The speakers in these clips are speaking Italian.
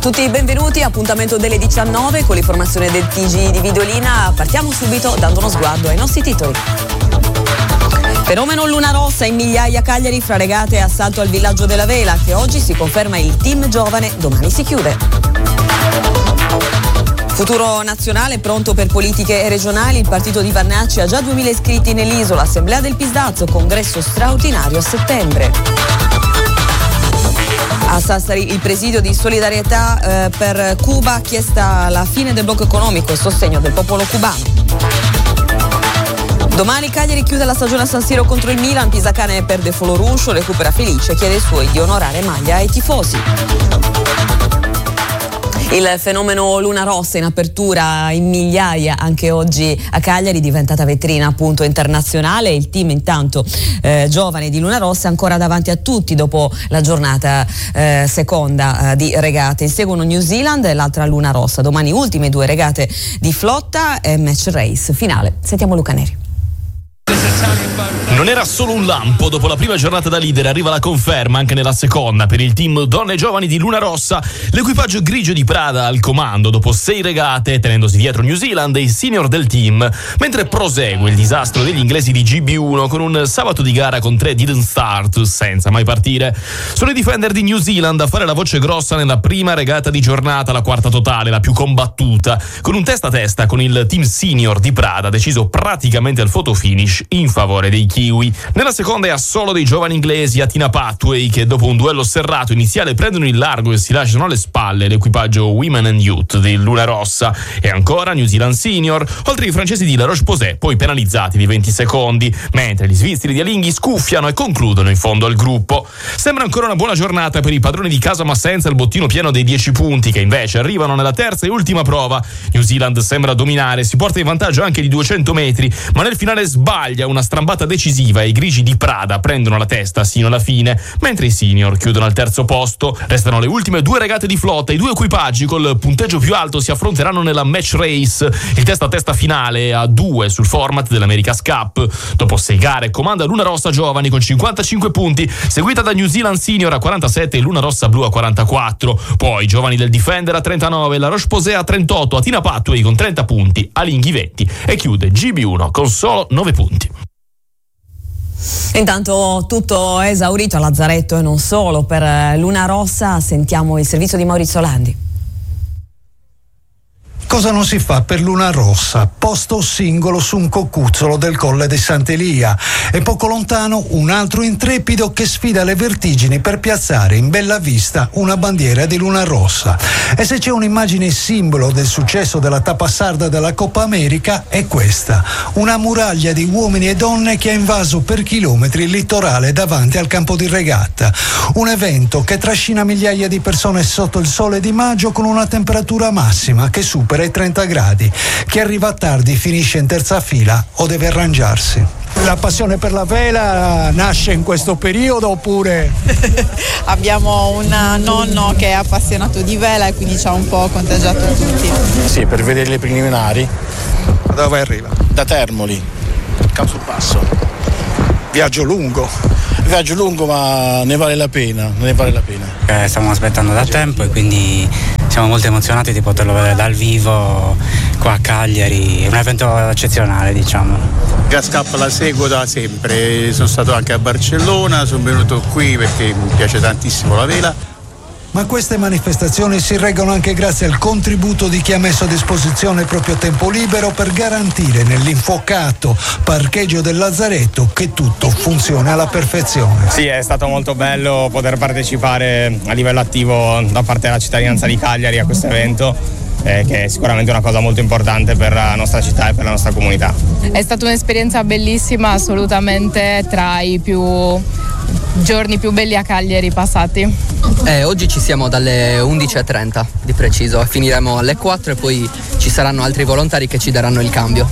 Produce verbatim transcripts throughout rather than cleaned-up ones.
Tutti benvenuti, appuntamento delle diciannove con l'informazione del T G di Vidolina. Partiamo subito dando uno sguardo ai nostri titoli. Fenomeno Luna Rossa in Migliaia Cagliari, fra regate e assalto al villaggio della Vela, che oggi si conferma il team giovane, domani si chiude. Futuro nazionale pronto per politiche regionali, il partito di Vannacci ha già duemila iscritti nell'isola, assemblea del Pisdazzo, congresso straordinario a settembre. A Sassari il presidio di solidarietà eh, per Cuba, chiesta la fine del blocco economico e sostegno del popolo cubano. Domani Cagliari chiude la stagione a San Siro contro il Milan, Pisacane perde Foloruscio, recupera Felice, chiede ai suoi di onorare maglia ai tifosi. Il fenomeno Luna Rossa in apertura in Migliaia anche oggi a Cagliari, diventata vetrina appunto internazionale. Il team intanto eh, giovane di Luna Rossa è ancora davanti a tutti dopo la giornata eh, seconda eh, di regate. Inseguono New Zealand e l'altra Luna Rossa. Domani ultime due regate di flotta e match race finale. Sentiamo Luca Neri. Non era solo un lampo, dopo la prima giornata da leader arriva la conferma anche nella seconda per il team donne giovani di Luna Rossa, l'equipaggio grigio di Prada al comando dopo sei regate, tenendosi dietro New Zealand e i senior del team, mentre prosegue il disastro degli inglesi di G B uno con un sabato di gara con tre didn't start senza mai partire. Sono i defender di New Zealand a fare la voce grossa nella prima regata di giornata, la quarta totale, la più combattuta, con un testa a testa con il team senior di Prada deciso praticamente al photo finish in favore dei Kiwi. Nella seconda è a solo dei giovani inglesi, Atina Pathway, che dopo un duello serrato iniziale prendono il largo e si lasciano alle spalle l'equipaggio Women and Youth di Luna Rossa. E ancora New Zealand Senior, oltre ai francesi di La Roche-Posay, poi penalizzati di venti secondi, mentre gli svizzeri di Alinghi scuffiano e concludono in fondo al gruppo. Sembra ancora una buona giornata per i padroni di casa, ma senza il bottino pieno dei dieci punti, che invece arrivano nella terza e ultima prova. New Zealand sembra dominare, si porta in vantaggio anche di duecento metri, ma nel finale sbaglia una strambata decisiva e i grigi di Prada prendono la testa sino alla fine, mentre i senior chiudono al terzo posto. Restano le ultime due regate di flotta, i due equipaggi col punteggio più alto si affronteranno nella match race, il testa a testa finale a due sul format dell'America's Cup. Dopo sei gare comanda Luna Rossa giovani con cinquantacinque punti, seguita da New Zealand Senior a quarantasette e Luna Rossa Blu a quarantaquattro, poi i giovani del Defender a trentanove, La Roche-Posay a trentotto, Atina Pathway con trenta punti, Alinghi venti e chiude G B uno con solo nove punti. Intanto tutto esaurito a Lazzaretto e non solo per Luna Rossa, sentiamo il servizio di Maurizio Landi. Cosa non si fa per Luna Rossa? Posto singolo su un coccuzzolo del Colle di Sant'Elia e poco lontano un altro intrepido che sfida le vertigini per piazzare in bella vista una bandiera di Luna Rossa. E se c'è un'immagine simbolo del successo della tappa sarda della Coppa America è questa: una muraglia di uomini e donne che ha invaso per chilometri il litorale davanti al campo di regatta. Un evento che trascina migliaia di persone sotto il sole di maggio con una temperatura massima che supera i trenta gradi. Chi arriva tardi finisce in terza fila o deve arrangiarsi. La passione per la vela nasce in questo periodo oppure? Abbiamo un nonno che è appassionato di vela e quindi ci ha un po' contagiato tutti. Sì, per vedere le preliminari. Da dove arriva? Da Termoli, Cap sul Passo. Viaggio lungo. Viaggio lungo, ma ne vale la pena, ne vale la pena. Eh, stiamo aspettando da tempo e quindi siamo molto emozionati di poterlo vedere dal vivo qua a Cagliari. È un evento eccezionale, diciamo. Gas Cup la seguo da sempre, sono stato anche a Barcellona, sono venuto qui perché mi piace tantissimo la vela. Ma queste manifestazioni si reggono anche grazie al contributo di chi ha messo a disposizione il proprio tempo libero per garantire nell'infuocato parcheggio del Lazzaretto che tutto funzioni alla perfezione. Sì, è stato molto bello poter partecipare a livello attivo da parte della cittadinanza di Cagliari a questo evento, eh, che è sicuramente una cosa molto importante per la nostra città e per la nostra comunità. È stata un'esperienza bellissima, assolutamente tra i più giorni più belli a Cagliari passati. Eh, oggi ci siamo dalle undici e trenta di preciso, finiremo alle quattro e poi ci saranno altri volontari che ci daranno il cambio.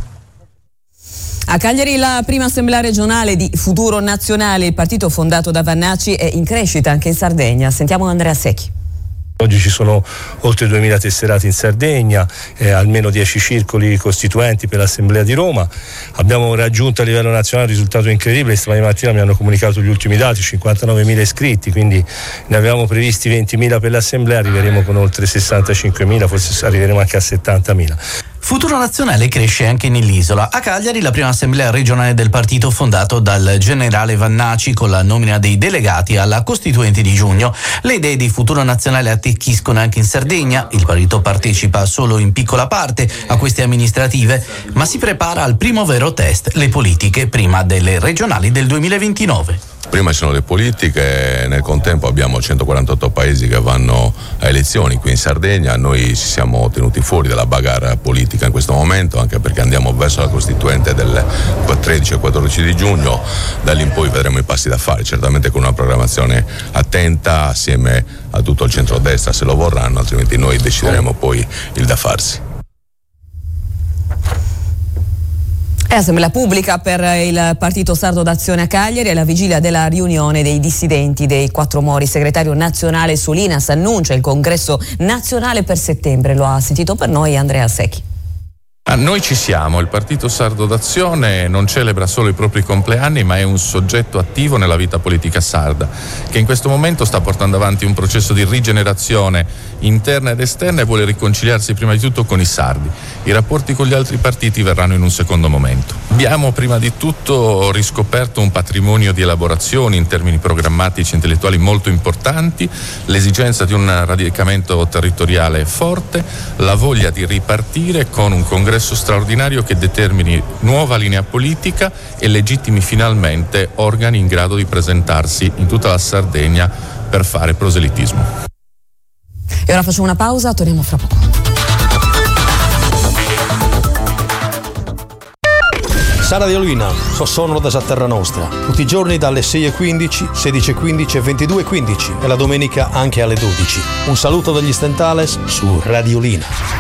A Cagliari la prima assemblea regionale di Futuro Nazionale, il partito fondato da Vannacci, è in crescita anche in Sardegna. Sentiamo Andrea Secchi. Oggi ci sono oltre duemila tesserati in Sardegna, eh, almeno dieci circoli costituenti per l'Assemblea di Roma. Abbiamo raggiunto a livello nazionale un risultato incredibile. Stamattina mattina mi hanno comunicato gli ultimi dati, cinquantanovemila iscritti, quindi ne avevamo previsti ventimila per l'Assemblea, arriveremo con oltre sessantacinquemila, forse arriveremo anche a settantamila. Futuro Nazionale cresce anche nell'isola. A Cagliari la prima assemblea regionale del partito fondato dal generale Vannaci con la nomina dei delegati alla Costituente di giugno. Le idee di Futuro Nazionale attecchiscono anche in Sardegna. Il partito partecipa solo in piccola parte a queste amministrative, ma si prepara al primo vero test, le politiche prima delle regionali del duemilaventinove. Prima ci sono le politiche, nel contempo abbiamo centoquarantotto paesi che vanno a elezioni qui in Sardegna. Noi ci siamo tenuti fuori dalla bagarre politica in questo momento, anche perché andiamo verso la Costituente del tredici e quattordici di giugno. Da lì in poi vedremo i passi da fare, certamente con una programmazione attenta assieme a tutto il centrodestra se lo vorranno, altrimenti noi decideremo poi il da farsi. È assemblea pubblica per il Partito Sardo d'Azione a Cagliari alla vigilia della riunione dei dissidenti dei Quattro Mori. Il segretario nazionale Solinas annuncia il congresso nazionale per settembre. Lo ha sentito per noi Andrea Secchi. Ah, noi ci siamo, il Partito Sardo d'Azione non celebra solo i propri compleanni, ma è un soggetto attivo nella vita politica sarda, che in questo momento sta portando avanti un processo di rigenerazione interna ed esterna e vuole riconciliarsi prima di tutto con i sardi. I rapporti con gli altri partiti verranno in un secondo momento. Abbiamo prima di tutto riscoperto un patrimonio di elaborazioni in termini programmatici e intellettuali molto importanti, l'esigenza di un radicamento territoriale forte, la voglia di ripartire con un congresso straordinario che determini nuova linea politica e legittimi finalmente organi in grado di presentarsi in tutta la Sardegna per fare proselitismo. E ora facciamo una pausa, torniamo fra poco. Sara Diolina, sono da Terra Nostra, tutti i giorni dalle sei e quindici, sedici e quindici e ventidue e quindici e la domenica anche alle dodici. Un saluto dagli Stentales su Radiolina.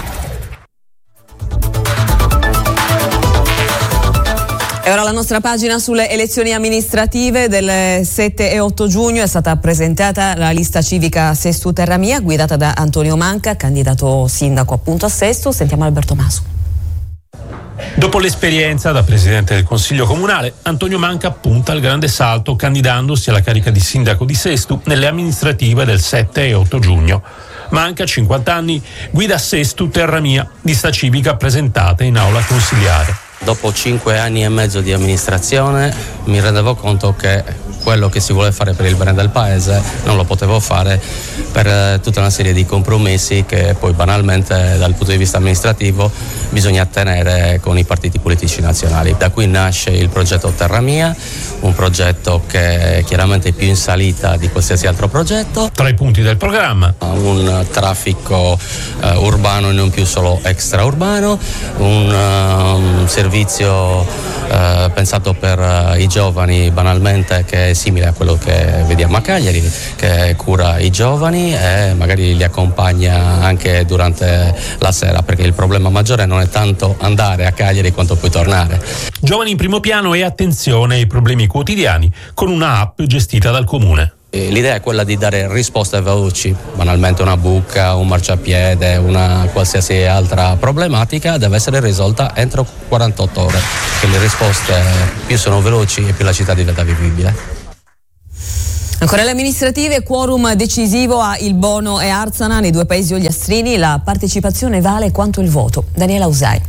E ora la nostra pagina sulle elezioni amministrative del sette e otto giugno. È stata presentata la lista civica Sesto Terra Mia, guidata da Antonio Manca, candidato sindaco appunto a Sesto. Sentiamo Alberto Masu. Dopo l'esperienza da presidente del Consiglio Comunale, Antonio Manca punta al grande salto candidandosi alla carica di sindaco di Sesto nelle amministrative del sette e otto giugno. Manca, cinquanta anni, guida Sesto Terra Mia, lista civica presentata in aula consiliare. Dopo cinque anni e mezzo di amministrazione mi rendevo conto che quello che si vuole fare per il bene del paese non lo potevo fare per tutta una serie di compromessi che poi banalmente dal punto di vista amministrativo bisogna tenere con i partiti politici nazionali. Da qui nasce il progetto Terra Mia, un progetto che è chiaramente più in salita di qualsiasi altro progetto. Tra i punti del programma: un traffico uh, urbano e non più solo extraurbano, un uh, servizio uh, pensato per uh, i giovani banalmente che è simile a quello che vediamo a Cagliari, che cura i giovani e magari li accompagna anche durante la sera, perché il problema maggiore non è tanto andare a Cagliari quanto poi tornare. Giovani in primo piano e attenzione ai problemi quotidiani con una app gestita dal comune. L'idea è quella di dare risposte veloci, banalmente una buca, un marciapiede, una qualsiasi altra problematica deve essere risolta entro quarantotto ore, che le risposte più sono veloci e più la città diventa vivibile. Ancora le amministrative, quorum decisivo a Il Bono e Arzana, nei due paesi ogliastrini la partecipazione vale quanto il voto. Daniela Usai.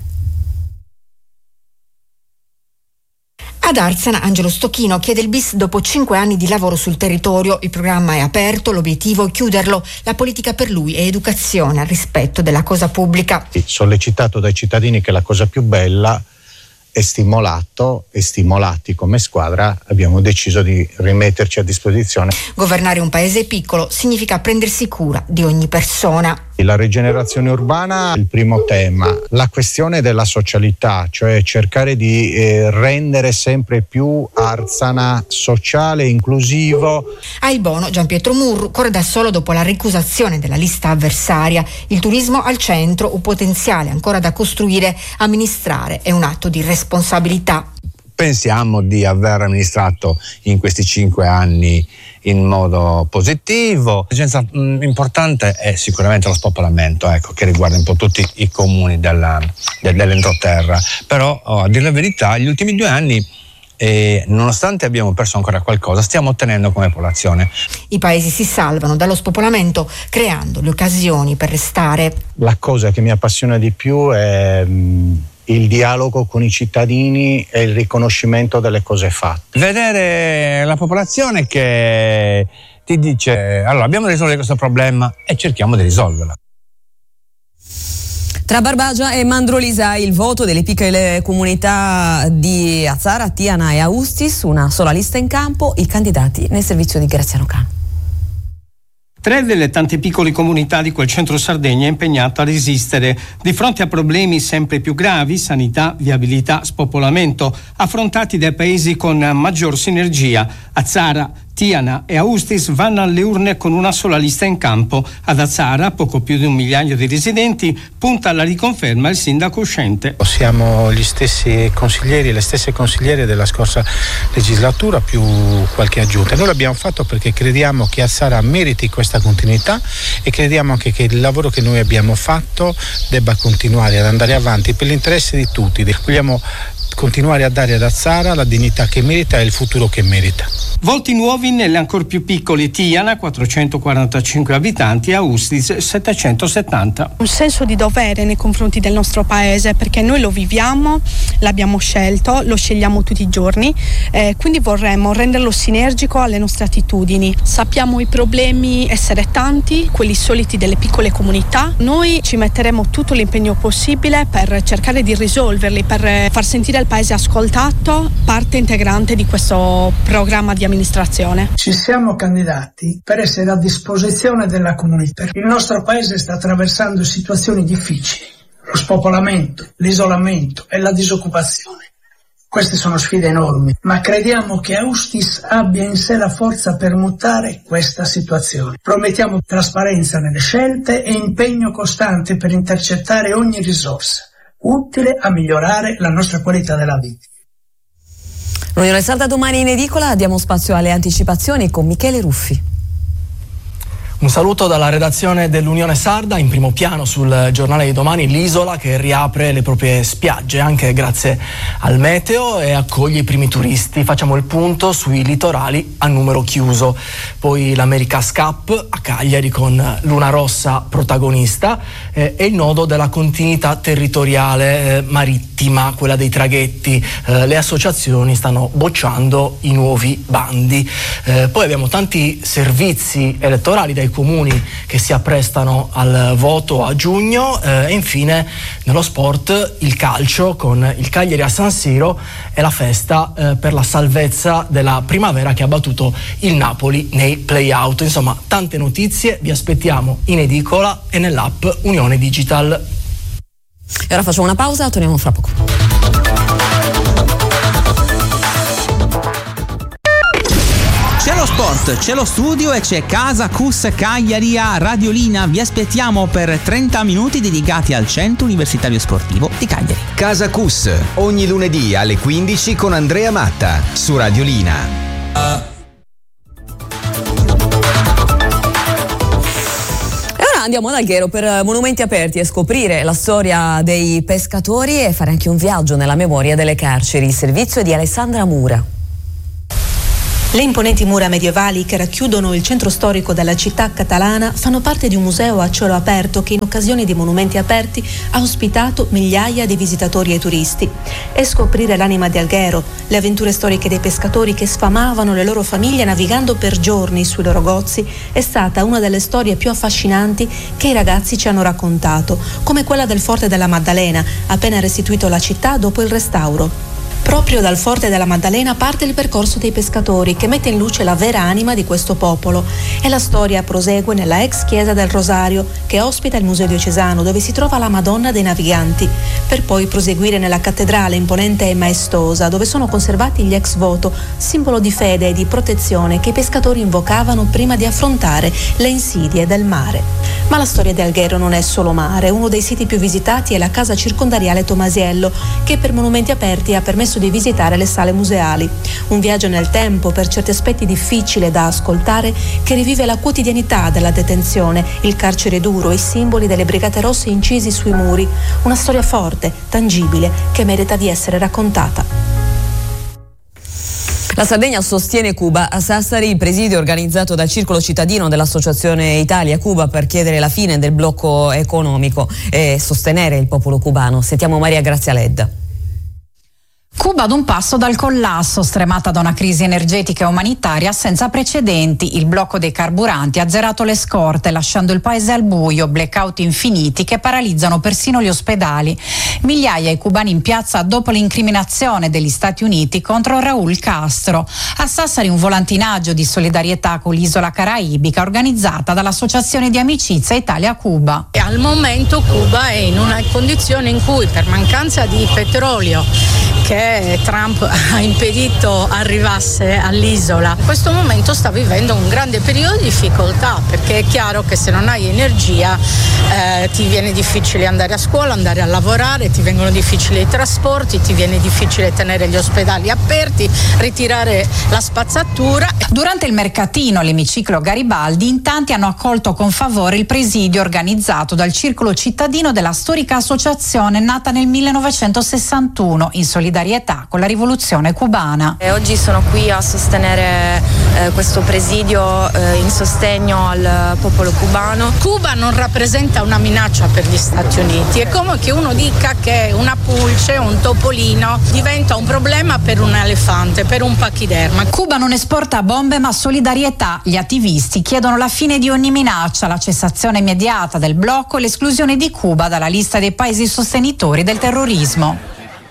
Ad Arzana, Angelo Stocchino chiede il bis dopo cinque anni di lavoro sul territorio. Il programma è aperto, l'obiettivo è chiuderlo. La politica per lui è educazione al rispetto della cosa pubblica. Sollecitato dai cittadini che la cosa più bella è stimolato e stimolati come squadra abbiamo deciso di rimetterci a disposizione. Governare un paese piccolo significa prendersi cura di ogni persona. La rigenerazione urbana è il primo tema, la questione della socialità, cioè cercare di eh, rendere sempre più Arzana sociale, inclusivo. A Il Bono, Gianpietro Murru corre da solo dopo la ricusazione della lista avversaria. Il turismo al centro, un potenziale ancora da costruire, amministrare è un atto di responsabilità. pensiamo di aver amministrato in questi cinque anni in modo positivo. L'esigenza mh, importante è sicuramente lo spopolamento, ecco, che riguarda un po' tutti i comuni della, del, dell'entroterra, però oh, a dire la verità gli ultimi due anni, e nonostante abbiamo perso ancora qualcosa, stiamo ottenendo come popolazione. I paesi si salvano dallo spopolamento creando le occasioni per restare. La cosa che mi appassiona di più è mh, il dialogo con i cittadini e il riconoscimento delle cose fatte. Vedere la popolazione che ti dice: allora abbiamo risolto questo problema e cerchiamo di risolverla. Tra Barbagia e Mandrolisa il voto delle piccole comunità di Azzara, Tiana e Austis, una sola lista in campo, i candidati nel servizio di Graziano Cano. Tre delle tante piccole comunità di quel centro Sardegna è impegnato a resistere di fronte a problemi sempre più gravi, sanità, viabilità, spopolamento, affrontati dai paesi con maggior sinergia. Azzara, Tiana e Austis vanno alle urne con una sola lista in campo. Ad Azzara, poco più di un migliaio di residenti, punta alla riconferma il sindaco uscente. Siamo gli stessi consiglieri, le stesse consigliere della scorsa legislatura più qualche aggiunta. Noi l'abbiamo fatto perché crediamo che Azzara meriti questa continuità e crediamo anche che il lavoro che noi abbiamo fatto debba continuare ad andare avanti per l'interesse di tutti. Vogliamo continuare a dare ad Azzara la dignità che merita e il futuro che merita. Volti nuovi nelle ancor più piccole Tiana, quattrocentoquarantacinque abitanti, e Austis, settecentosettanta. Un senso di dovere nei confronti del nostro paese, perché noi lo viviamo, l'abbiamo scelto, lo scegliamo tutti i giorni, eh, quindi vorremmo renderlo sinergico alle nostre attitudini. Sappiamo i problemi essere tanti, quelli soliti delle piccole comunità. Noi ci metteremo tutto l'impegno possibile per cercare di risolverli, per far sentire il paese ascoltato, parte integrante di questo programma di amministrazione. Ci siamo candidati per essere a disposizione della comunità. Il nostro paese sta attraversando situazioni difficili, lo spopolamento, l'isolamento e la disoccupazione. Queste sono sfide enormi, ma crediamo che Austis abbia in sé la forza per mutare questa situazione. Promettiamo trasparenza nelle scelte e impegno costante per intercettare ogni risorsa utile a migliorare la nostra qualità della vita. L'Unione Sarda domani in edicola, diamo spazio alle anticipazioni con Michele Ruffi. Un saluto dalla redazione dell'Unione Sarda. In primo piano sul giornale di domani l'isola che riapre le proprie spiagge anche grazie al meteo e accoglie i primi turisti. Facciamo il punto sui litorali a numero chiuso. Poi l'America's Cup a Cagliari con Luna Rossa protagonista eh, e il nodo della continuità territoriale eh, marittima, quella dei traghetti. Eh, le associazioni stanno bocciando i nuovi bandi. Eh, poi abbiamo tanti servizi elettorali dai comuni che si apprestano al voto a giugno eh, e infine nello sport il calcio con il Cagliari a San Siro e la festa eh, per la salvezza della Primavera che ha battuto il Napoli nei play-out. Insomma, tante notizie, vi aspettiamo in edicola e nell'app Unione Digital. E ora facciamo una pausa, torniamo fra poco. C'è lo sport, c'è lo studio e c'è Casa Cus Cagliari a Radiolina. Vi aspettiamo per trenta minuti dedicati al Centro Universitario Sportivo di Cagliari. Casa Cus, ogni lunedì alle quindici con Andrea Matta su Radiolina. Andiamo ad Alghero per Monumenti Aperti e scoprire la storia dei pescatori e fare anche un viaggio nella memoria delle carceri. Il servizio è di Alessandra Mura. Le imponenti mura medievali che racchiudono il centro storico della città catalana fanno parte di un museo a cielo aperto che in occasione di Monumenti Aperti ha ospitato migliaia di visitatori e turisti. E scoprire l'anima di Alghero, le avventure storiche dei pescatori che sfamavano le loro famiglie navigando per giorni sui loro gozzi è stata una delle storie più affascinanti che i ragazzi ci hanno raccontato, come quella del Forte della Maddalena, appena restituito alla città dopo il restauro. Proprio dal Forte della Maddalena parte il percorso dei pescatori che mette in luce la vera anima di questo popolo e la storia prosegue nella ex chiesa del Rosario che ospita il Museo Diocesano dove si trova la Madonna dei Naviganti, per poi proseguire nella cattedrale imponente e maestosa dove sono conservati gli ex voto, simbolo di fede e di protezione che i pescatori invocavano prima di affrontare le insidie del mare. Ma la storia di Alghero non è solo mare, uno dei siti più visitati è la casa circondariale Tomasiello che per Monumenti Aperti ha permesso permesso di visitare le sale museali. Un viaggio nel tempo, per certi aspetti difficile da ascoltare, che rivive la quotidianità della detenzione, il carcere duro, i simboli delle Brigate Rosse incisi sui muri. Una storia forte, tangibile, che merita di essere raccontata. La Sardegna sostiene Cuba. A Sassari il presidio organizzato dal Circolo Cittadino dell'Associazione Italia-Cuba per chiedere la fine del blocco economico e sostenere il popolo cubano. Sentiamo Maria Grazia Ledda. Cuba ad un passo dal collasso, stremata da una crisi energetica e umanitaria senza precedenti. Il blocco dei carburanti ha azzerato le scorte, lasciando il paese al buio, blackout infiniti che paralizzano persino gli ospedali. Migliaia di cubani in piazza dopo l'incriminazione degli Stati Uniti contro Raúl Castro. A Sassari un volantinaggio di solidarietà con l'isola caraibica organizzata dall'Associazione di Amicizia Italia-Cuba. E al momento Cuba è in una condizione in cui, per mancanza di petrolio che Trump ha impedito arrivasse all'isola, in questo momento sta vivendo un grande periodo di difficoltà, perché è chiaro che se non hai energia eh, ti viene difficile andare a scuola, andare a lavorare, ti vengono difficili i trasporti, ti viene difficile tenere gli ospedali aperti, ritirare la spazzatura. Durante il mercatino all'emiciclo Garibaldi in tanti hanno accolto con favore il presidio organizzato dal Circolo Cittadino della storica associazione nata nel millenovecentosessantuno in solidarietà con la rivoluzione cubana. E oggi sono qui a sostenere eh, questo presidio eh, in sostegno al popolo cubano. Cuba non rappresenta una minaccia per gli Stati Uniti, è come che uno dica che una pulce, un topolino diventa un problema per un elefante, per un pachiderma. Cuba non esporta bombe ma solidarietà. Gli attivisti chiedono la fine di ogni minaccia, la cessazione immediata del blocco e l'esclusione di Cuba dalla lista dei paesi sostenitori del terrorismo.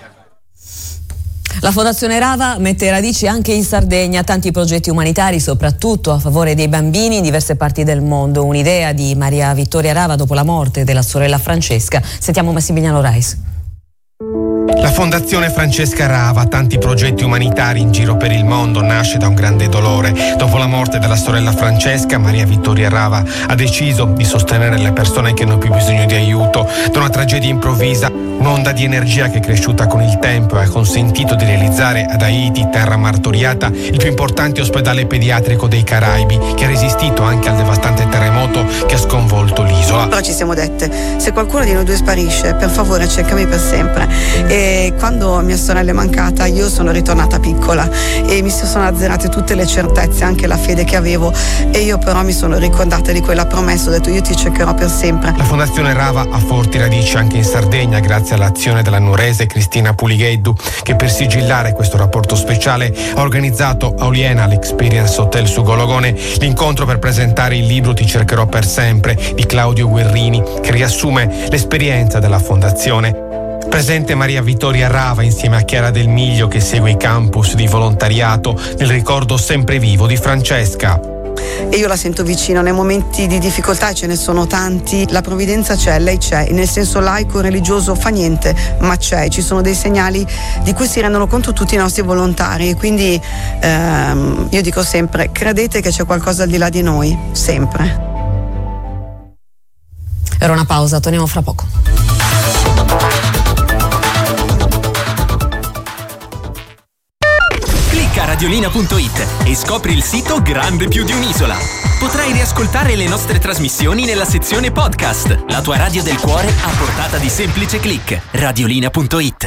La Fondazione Rava mette radici anche in Sardegna, tanti progetti umanitari soprattutto a favore dei bambini in diverse parti del mondo. Un'idea di Maria Vittoria Rava dopo la morte della sorella Francesca. Sentiamo Massimiliano Reis. La Fondazione Francesca Rava, tanti progetti umanitari in giro per il mondo, nasce da un grande dolore. Dopo la morte della sorella Francesca, Maria Vittoria Rava ha deciso di sostenere le persone che hanno più bisogno di aiuto. Da una tragedia improvvisa, un'onda di energia che è cresciuta con il tempo e ha consentito di realizzare ad Haiti, terra martoriata, il più importante ospedale pediatrico dei Caraibi, che ha resistito anche al devastante terremoto che ha sconvolto l'isola. Però ci siamo dette, se qualcuno di noi due sparisce, per favore cercami per sempre. E quando mia sorella è mancata io sono ritornata piccola e mi si sono azzerate tutte le certezze, anche la fede che avevo, e io però mi sono ricordata di quella promessa, ho detto io ti cercherò per sempre. La Fondazione Rava ha forti radici anche in Sardegna grazie all'azione della nuorese Cristina Puligheddu, che per sigillare questo rapporto speciale ha organizzato a Oliena all'Experience Hotel su Gologone l'incontro per presentare il libro Ti cercherò per sempre di Claudio Guerrini, che riassume l'esperienza della Fondazione. Presente Maria Vittoria Rava insieme a Chiara Del Miglio, che segue i campus di volontariato nel ricordo sempre vivo di Francesca. E io la sento vicino nei momenti di difficoltà, ce ne sono tanti. La provvidenza c'è, lei c'è, nel senso laico, religioso fa niente, ma c'è, ci sono dei segnali di cui si rendono conto tutti i nostri volontari, e quindi ehm, io dico sempre, credete che c'è qualcosa al di là di noi, sempre. Era una pausa, torniamo fra poco. radiolina punto it e scopri il sito grande più di un'isola. Potrai riascoltare le nostre trasmissioni nella sezione podcast. La tua radio del cuore a portata di semplice click. radiolina punto it.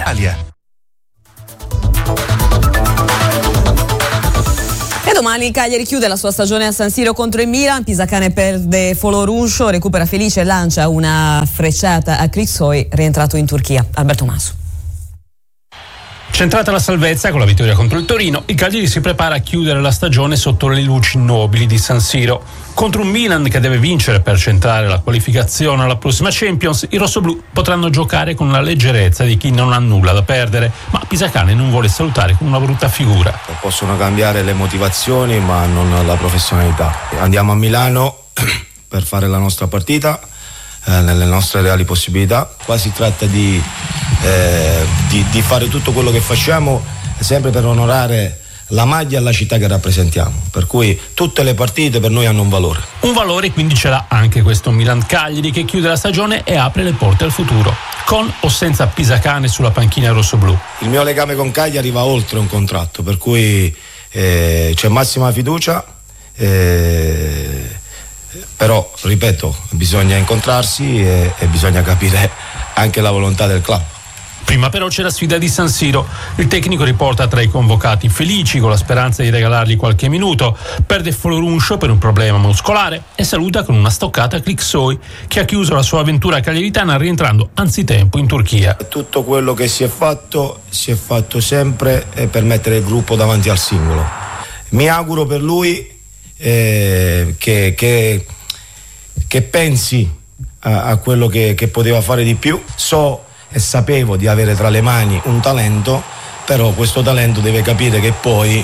E domani Cagliari chiude la sua stagione a San Siro contro il Milan. Pisacane perde Foloruncio, recupera Felice e lancia una frecciata a Kriksoy, rientrato in Turchia. Alberto Masu. Centrata la salvezza con la vittoria contro il Torino, il Cagliari si prepara a chiudere la stagione sotto le luci nobili di San Siro. Contro un Milan che deve vincere per centrare la qualificazione alla prossima Champions, i rossoblù potranno giocare con la leggerezza di chi non ha nulla da perdere, ma Pisacane non vuole salutare con una brutta figura. Possono cambiare le motivazioni, ma non la professionalità. Andiamo a Milano per fare la nostra partita eh, nelle nostre reali possibilità. Qua si tratta di, eh, di, di fare tutto quello che facciamo sempre per onorare la maglia e la città che rappresentiamo, per cui tutte le partite per noi hanno un valore. Un valore quindi ce l'ha anche questo Milan Cagliari, che chiude la stagione e apre le porte al futuro, con o senza Pisacane sulla panchina rossoblù. Il mio legame con Cagliari va oltre un contratto, per cui eh, c'è massima fiducia, eh, però ripeto, bisogna incontrarsi e, e bisogna capire anche la volontà del club. Prima però c'è la sfida di San Siro. Il tecnico riporta tra i convocati Felici con la speranza di regalargli qualche minuto, perde Foloruncio per un problema muscolare e saluta con una stoccata Clixoi, che ha chiuso la sua avventura cagliaritana rientrando anzitempo in Turchia. Tutto quello che si è fatto si è fatto sempre per mettere il gruppo davanti al singolo. Mi auguro per lui eh, che, che, che pensi a, a quello che, che poteva fare di più. So e sapevo di avere tra le mani un talento, però questo talento deve capire che poi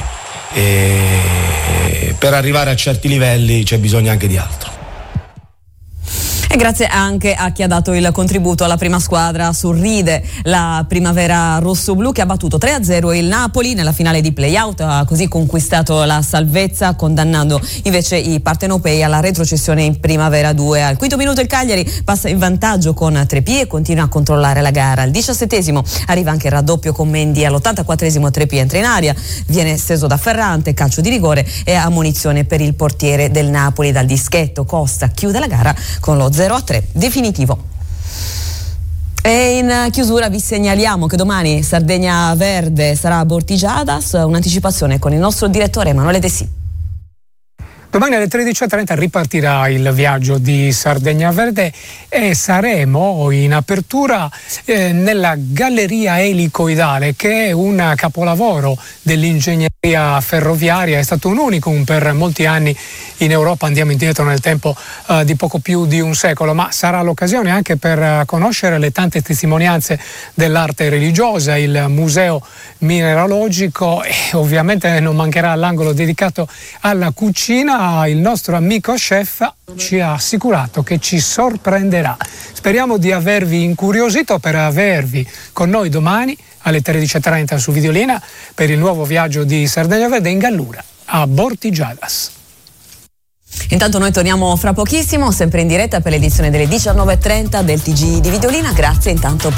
eh, per arrivare a certi livelli c'è bisogno anche di altro. E grazie anche a chi ha dato il contributo alla prima squadra. Sorride la primavera rossoblù, che ha battuto tre a zero il Napoli nella finale di play-out, ha così conquistato la salvezza, condannando invece i partenopei alla retrocessione in primavera due. Al quinto minuto il Cagliari passa in vantaggio con Trepie e continua a controllare la gara. Al diciassettesimo arriva anche il raddoppio con Mendy, all'ottantaquattresimo Trepie entra in aria, viene steso da Ferrante, calcio di rigore e ammonizione per il portiere del Napoli. Dal dischetto Costa chiude la gara con lo zero a tre definitivo. E in chiusura vi segnaliamo che domani Sardegna Verde sarà a Bortigiadas, un'anticipazione con il nostro direttore Emanuele De Sì. Domani alle tredici e trenta ripartirà il viaggio di Sardegna Verde e saremo in apertura eh, nella Galleria Elicoidale, che è un capolavoro dell'ingegneria ferroviaria, è stato un unicum per molti anni in Europa, andiamo indietro nel tempo eh, di poco più di un secolo, ma sarà l'occasione anche per conoscere le tante testimonianze dell'arte religiosa, il museo mineralogico e ovviamente non mancherà l'angolo dedicato alla cucina. Il nostro amico chef ci ha assicurato che ci sorprenderà. Speriamo di avervi incuriosito per avervi con noi domani alle tredici e trenta su Videolina per il nuovo viaggio di Sardegna Verde in Gallura a Bortigiadas. Intanto noi torniamo fra pochissimo, sempre in diretta per l'edizione delle diciannove e trenta del T G di Videolina. Grazie intanto